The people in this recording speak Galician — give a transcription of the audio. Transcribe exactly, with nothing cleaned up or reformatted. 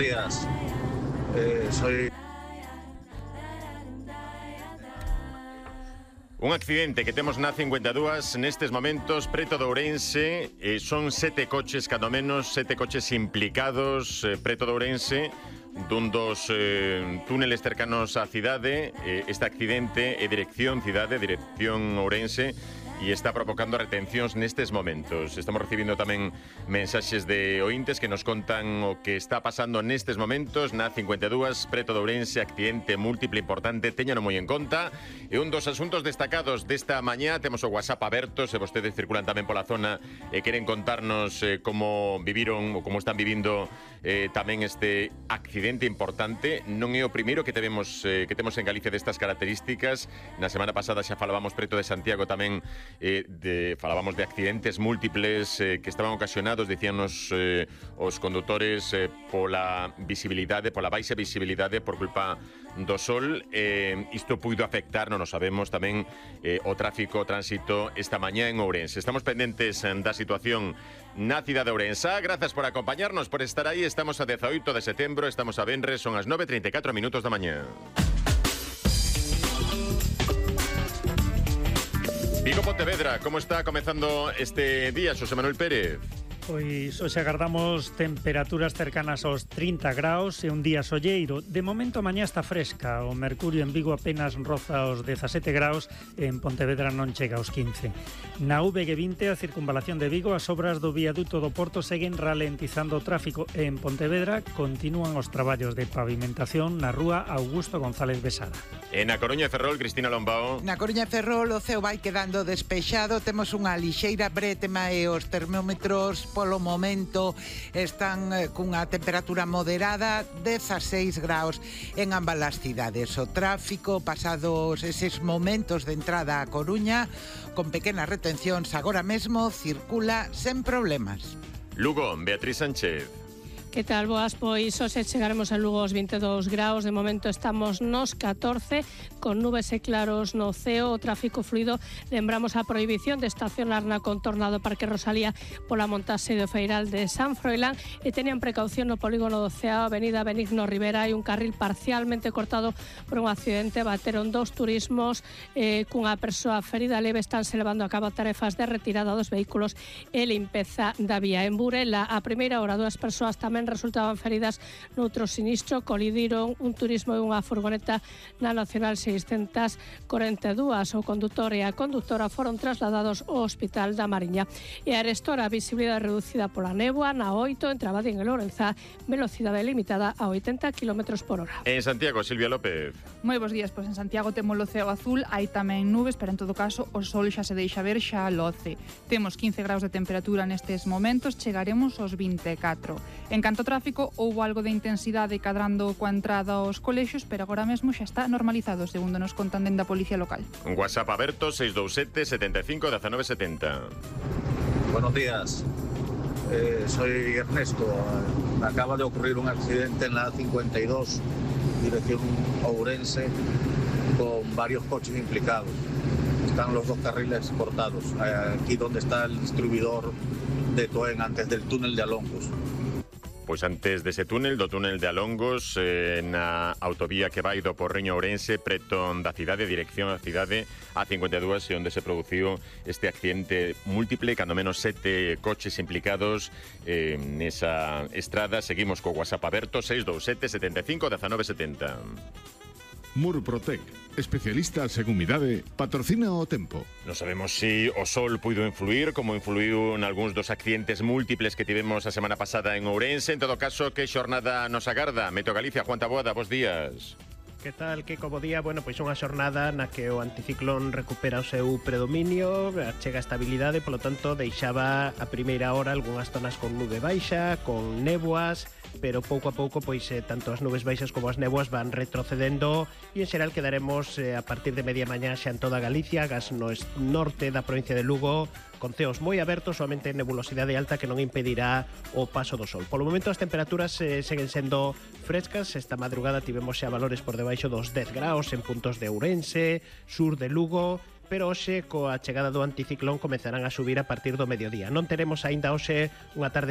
días. Eh, soy... Un accidente que temos na cincuenta e dúas nestes momentos preto de Ourense. eh, Son sete coches, cando menos sete coches implicados eh, preto de Ourense, dun dos eh, túneles cercanos á cidade. eh, Este accidente é dirección cidade, dirección Ourense, e está provocando retencións nestes momentos. Estamos recibindo tamén mensaxes de ointes que nos contan o que está pasando nestes momentos na cincuenta e dúas, preto de Ourense, accidente múltiple importante, téñano moi en conta. E un dos asuntos destacados desta mañá, temos o WhatsApp aberto, se vostedes circulan tamén pola zona e queren contarnos eh, como viviron ou como están vivindo eh, tamén este accidente importante. Non é o primeiro que temos, eh, que temos en Galicia destas características. Na semana pasada xa falábamos preto de Santiago tamén. Eh, de, falábamos de accidentes múltiples eh, que estaban ocasionados, dicíanos eh, os condutores, eh, pola visibilidade, pola baixa visibilidade por culpa do sol. eh, Isto puido afectar, non o sabemos, tamén eh, o tráfico, o tránsito esta mañá en Ourense. Estamos pendentes eh, da situación na cidade de Ourense. Grazas por acompañarnos, por estar aí. Estamos a dezaoito de setembro, estamos a venres, son as nove e trinta e catro minutos da mañá. Vigo, Pontevedra, como está comezando este día, Xosé Manuel Pérez? Pois hoxe agardamos temperaturas cercanas aos trinta graus e un día solleiro. De momento, mañá está fresca. O mercurio en Vigo apenas roza os dezasete graus e en Pontevedra non chega aos quince. Na V G vinte, a circunvalación de Vigo, as obras do viaduto do Porto seguen ralentizando o tráfico e en Pontevedra continúan os traballos de pavimentación na rúa Augusto González Besada. E na Coruña e Ferrol, Cristina Lombao. Na Coruña e Ferrol o ceo vai quedando despexado, temos unha lixeira brétema e os termómetros polo momento están eh, cunha temperatura moderada, dezaseis graus en ambas as cidades. O tráfico, pasados eses momentos de entrada a Coruña, con pequenas retencións, agora mesmo circula sen problemas. Lugo, Beatriz Sánchez. Que tal, boas? Pois hoxe chegaremos a Lugo aos vinte e dous graus. De momento estamos nos catorce, con nubes e claros no ceo. O tráfico fluido, lembramos a prohibición de estacionar na contorna do Parque Rosalía pola montaxe do Feiral de San Froilán, e tenían precaución no polígono do Ceao, avenida Benigno Rivera. Hai un carril parcialmente cortado por un accidente. Bateron dous turismos eh, cunha persoa ferida leve. Estánse levando a cabo tarefas de retirada dos vehículos e limpeza da vía. En Burela, a primeira hora, dúas persoas tamén resultaban feridas noutro sinistro. Colidiron un turismo e unha furgoneta na Nacional seiscentos corenta e dúas. O condutor e a condutora foron trasladados ao Hospital da Mariña. E a arestora, a visibilidade reducida pola néboa na oito, entre Abadín e Lourenzá, velocidade limitada a oitenta kilómetros por hora. En Santiago, Silvia López. Moi bons días, pois en Santiago temos o ceo azul, hai tamén nubes, pero en todo caso o sol xa se deixa ver, xa loce. Temos quince graus de temperatura nestes momentos, chegaremos aos vinte e catro. En canto ao tráfico, houbo algo de intensidade cadrando coa entrada aos colexios, pero agora mesmo xa está normalizado, segundo nos contan dende a Policía Local. Un WhatsApp aberto, seis dous sete, setenta e cinco, diecinueve setenta. Buenos días. Eh, soy Ernesto. Acaba de ocurrir un accidente en la cincuenta y dos, dirección Ourense, con varios coches implicados. Están los dos carriles cortados. Aquí donde está el distribuidor de Toen, antes del túnel de Alongos. Pois antes dese túnel, do túnel de Alongos, eh, na autovía que vai do Porriño a Ourense, preto da cidade, dirección á cidade, a cincuenta e dúas, onde se produciu este accidente múltiple, cando menos sete coches implicados eh, nesa estrada. Seguimos co WhatsApp aberto, seis dous sete, setenta e cinco, diecinueve setenta. Murprotec, especialista en humidade, patrocina o tempo. Non sabemos se si o sol puido influir, como influiu en algúns dos accidentes múltiples que tivemos a semana pasada en Ourense. En todo caso, que xornada nos agarda? Meteo Galicia, Juan Taboada, bos días. Que tal, Kiko, bo día? Bueno, pois unha xornada na que o anticiclón recupera o seu predominio, chega a estabilidade, polo tanto, deixaba a primeira hora algunhas zonas con nube baixa, con néboas, pero pouco a pouco, pois, eh, tanto as nubes baixas como as néboas van retrocedendo e en xeral quedaremos eh, a partir de media mañá xa en toda Galicia, gas no norte da provincia de Lugo, con ceos moi abertos, somente nebulosidade alta que non impedirá o paso do sol. Polo momento as temperaturas eh, seguen sendo frescas. Esta madrugada tivemos xa valores por debaixo dos dez graus en puntos de Ourense, sur de Lugo, pero hoxe coa chegada do anticiclón comezarán a subir a partir do mediodía. Non teremos aínda hoxe unha tarde